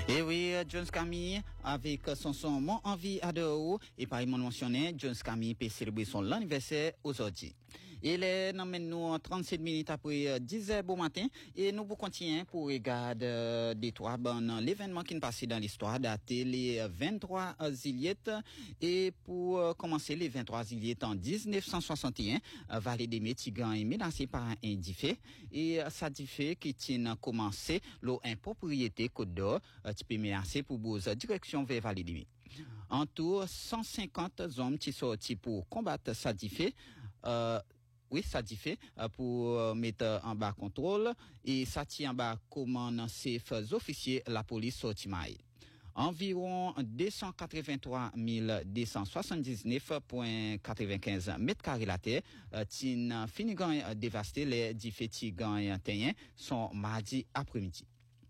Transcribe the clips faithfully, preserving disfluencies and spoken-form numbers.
Et oui, Jones Camille, avec son son Mon Envie à deux et par mon mentionné, Jones Camille peut célébrer son anniversaire aujourd'hui. Il est nommé nous trente-sept minutes après dix heures bon matin et nous vous continuons pour regarder des trois bonnes l'événement qui est passé dans l'histoire daté les vingt-trois juillet et pour commencer les vingt-trois juillet en dix-neuf cent soixante et un, Vallée des Métigans est menacée par un indiffé et ça diffé qui tient commencé l'eau impropriété Côte d'Or tu peux menacé pour bouge direction vers Vallée des Métigans. En tout, cent cinquante hommes qui sortis pour combattre ça diffé euh, oui, ça dit fait pour mettre en bas contrôle et ça tient en bas commande ces officiers la police sortimaille. Environ deux cent quatre-vingt-trois mille deux cent soixante-dix-neuf virgule quatre-vingt-quinze mètres carrés la terre tin fini gagne dévasté les différents gagne sont mardi après-midi.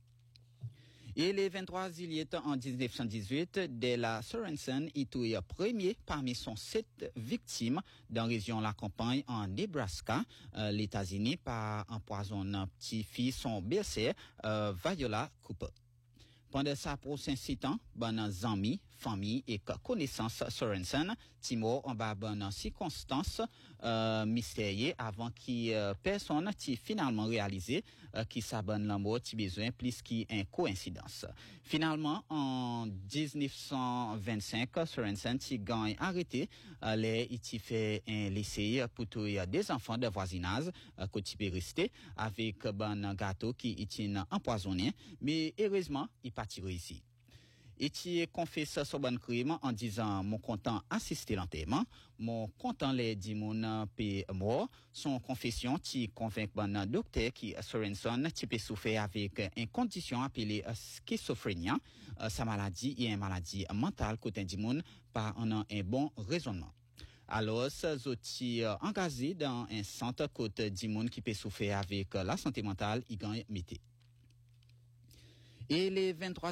Et le vingt-trois juillet en dix-neuf cent dix-huit, Della Sorensen est premier parmi son sept victimes dans la région la campagne en Nebraska, euh, les États-Unis par empoisonnant petit-fille son bercé, euh, Viola Cooper. Pendant sa prochain six ans, bon amis, famille et connaissances Sorensen, Timo en bas bonne circonstances euh, mystérieux avant qui euh, personne qui finalement réalisé euh, qui s'abonne la mort qui besoin plus qui une coïncidence. Finalement en dix-neuf cent vingt-cinq, Sorensen qui gagne arrêté euh, les il fait un lycée pour tous des enfants de voisinage euh, qui peut rester avec bon gâteau qui est empoisonné mais heureusement il parti ici. Et qui confesse son bon crime en disant mon content assister l'enterrement, mon content les dix moun pe mort, son confession qui convainc bon docteur qui Sorensen qui peut souffrir avec une condition appelée schizophrénie, euh, sa maladie est une maladie mentale côté dix moun par un, un bon raisonnement. Alors, zoti euh, engagé dans un centre côté dix moun qui peut souffrir avec la santé mentale, il gagne métier. Et les vingt-trois